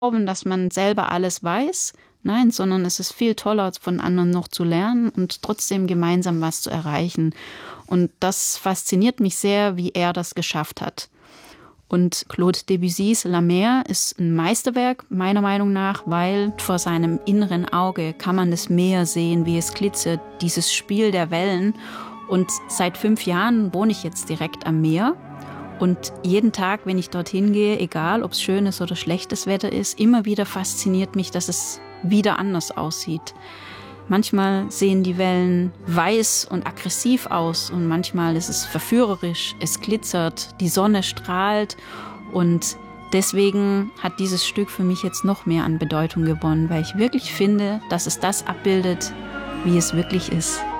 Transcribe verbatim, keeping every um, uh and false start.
glauben, dass man selber alles weiß. Nein, sondern es ist viel toller, von anderen noch zu lernen und trotzdem gemeinsam was zu erreichen. Und das fasziniert mich sehr, wie er das geschafft hat. Und Claude Debussys La Mer ist ein Meisterwerk, meiner Meinung nach, weil vor seinem inneren Auge kann man das Meer sehen, wie es glitzert, dieses Spiel der Wellen. Und seit fünf Jahren wohne ich jetzt direkt am Meer. Und jeden Tag, wenn ich dorthin gehe, egal ob es schönes oder schlechtes Wetter ist, immer wieder fasziniert mich, dass es wieder anders aussieht. Manchmal sehen die Wellen weiß und aggressiv aus und manchmal ist es verführerisch, es glitzert, die Sonne strahlt und deswegen hat dieses Stück für mich jetzt noch mehr an Bedeutung gewonnen, weil ich wirklich finde, dass es das abbildet, wie es wirklich ist.